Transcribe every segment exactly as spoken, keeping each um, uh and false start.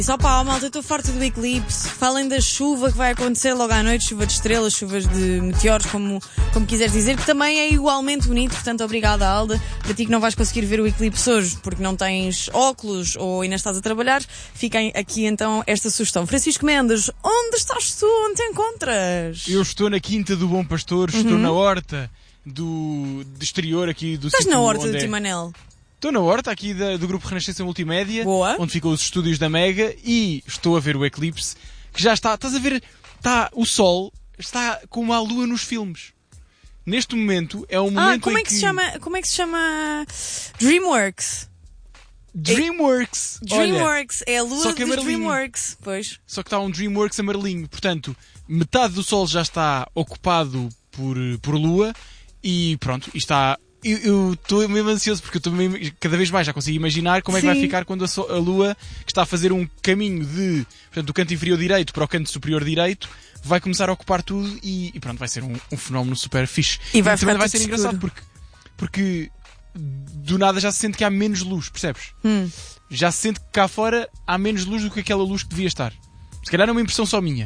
Só pá, malta, eu estou farta do eclipse. Falem da chuva que vai acontecer logo à noite, chuva de estrelas, chuvas de meteoros, como, como quiseres dizer, que também é igualmente bonito. Portanto, obrigada, Alda. Para ti que não vais conseguir ver o eclipse hoje porque não tens óculos ou ainda estás a trabalhar, fiquem aqui então esta sugestão. Francisco Mendes, onde estás tu? Onde te encontras? Eu estou na Quinta do Bom Pastor, estou uhum. na horta do, do exterior aqui do Estás sítio. na horta do é... Timanel? Estou na horta aqui da, do Grupo Renascença Multimédia, Boa. Onde ficam os estúdios da Mega, e estou a ver o eclipse, que já está, estás a ver, está, o Sol está como a Lua nos filmes. Neste momento, é um momento ah, como em é que, que... se chama, como é que se chama? Dreamworks. Dreamworks! É... Dreamworks, Olha, é a Lua só que dos amarelinho. Dreamworks. Pois. Só que está um Dreamworks amarelinho, portanto, metade do Sol já está ocupado por, por Lua, e pronto, e está... Eu estou mesmo ansioso porque eu estou cada vez mais já consigo imaginar como é que Sim. vai ficar quando a, so, a Lua, que está a fazer um caminho de, portanto, do canto inferior direito para o canto superior direito, vai começar a ocupar tudo e, e pronto, vai ser um, um fenómeno super fixe. E vai, e também vai ser escuro. engraçado porque, porque do nada já se sente que há menos luz, percebes? Hum. Já se sente que cá fora há menos luz do que aquela luz que devia estar. Se calhar é uma impressão só minha,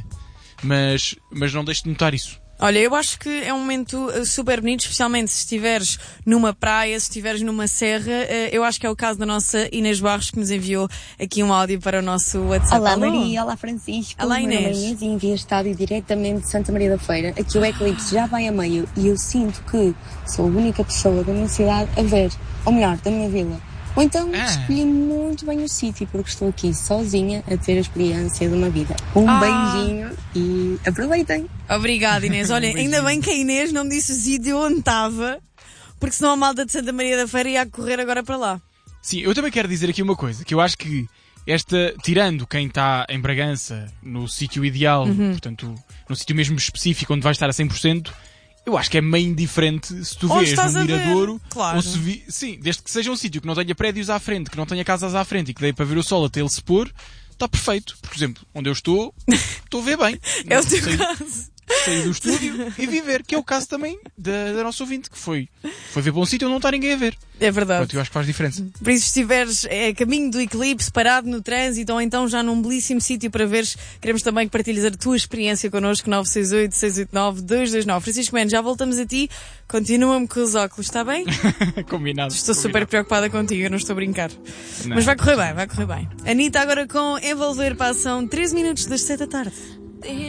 mas, mas não deixe de notar isso. Olha, eu acho que é um momento super bonito, especialmente se estiveres numa praia, se estiveres numa serra. Eu acho que é o caso da nossa Inês Barros, que nos enviou aqui um áudio para o nosso WhatsApp. Olá Maria, olá Francisco. Olá Inês. Meu nome é Inês e envio estádio diretamente de Santa Maria da Feira. Aqui o eclipse já vai a meio e eu sinto que sou a única pessoa da minha cidade a ver, ou melhor, da minha vila. Ou então ah. escolhi muito bem o sítio porque estou aqui sozinha a ter a experiência de uma vida. Um ah. beijinho e aproveitem. Obrigada Inês. Olha, um ainda bem que a Inês não me disse o sítio onde estava, porque senão a malta de Santa Maria da Feira ia correr agora para lá. Sim, eu também quero dizer aqui uma coisa, que eu acho que esta, tirando quem está em Bragança, no sítio ideal, uhum. portanto, no sítio mesmo específico onde vai estar a cem por cento, eu acho que é meio indiferente se tu onde vês no Miradouro, claro. ou se vi... sim, desde que seja um sítio que não tenha prédios à frente, que não tenha casas à frente e que dê para ver o sol até ele se pôr, está perfeito. Por exemplo, onde eu estou, estou a ver bem. É o teu sair, caso. Sair do estúdio e viver, que é o caso também da, da nossa ouvinte, que foi, foi ver para um sítio onde não está ninguém a ver. É verdade. Pronto, eu acho que faz diferença. Por isso, se estiveres é, caminho do eclipse, parado no trânsito, ou então já num belíssimo sítio para veres, queremos também que partilhes a tua experiência connosco, nove seis oito, seis oito nove, dois dois nove. Francisco Mendes, já voltamos a ti. Continua-me com os óculos, está bem? Combinado. Estou combinado. super preocupada contigo, eu não estou a brincar. Não. Mas vai correr bem, vai correr bem. Anitta agora com Envolver para a ação, treze minutos das sete da tarde.